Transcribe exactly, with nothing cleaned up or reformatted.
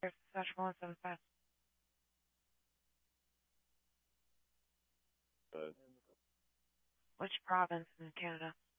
Saskatchewan one seven five. Uh, Which province in Canada?